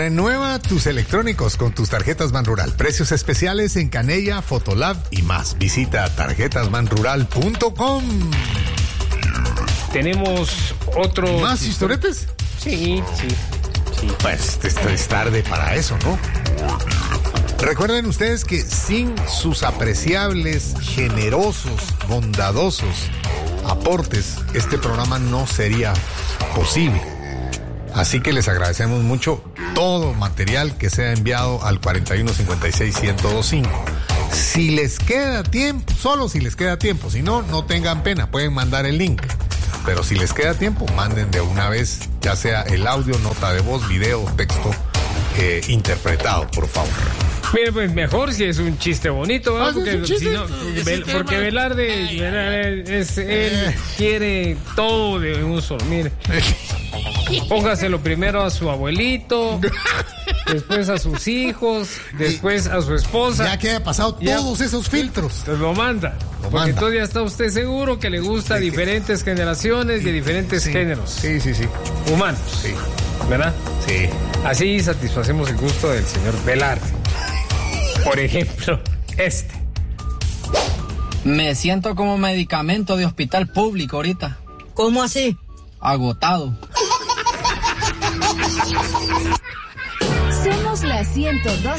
Renueva tus electrónicos con tus tarjetas Banrural. Precios especiales en Canella, Fotolab y más. Visita tarjetasbanrural.com. Tenemos otro... ¿Más historietes? Sí. Pues es tarde para eso, ¿no? Recuerden ustedes que sin sus apreciables, generosos, bondadosos aportes, este programa no sería posible. Así que les agradecemos mucho todo material que sea enviado al 4156-1025. Si les queda tiempo, solo si les queda tiempo, si no, no tengan pena, pueden mandar el link. Pero si les queda tiempo, manden de una vez, ya sea el audio, nota de voz, video, texto interpretado, por favor. Mire, pues mejor si es un chiste bonito, ¿verdad? Porque Velarde él quiere todo de un solo. Mire, póngaselo primero a su abuelito, después a sus hijos, después a su esposa. Ya que haya pasado todos esos filtros. Pues lo manda. Porque entonces ya está usted seguro que le gusta a diferentes generaciones de diferentes géneros. Sí. Humanos. Sí. ¿Verdad? Sí. Así satisfacemos el gusto del señor Velarde. Por ejemplo, Me siento como medicamento de hospital público ahorita. ¿Cómo así? Agotado. Somos la 102.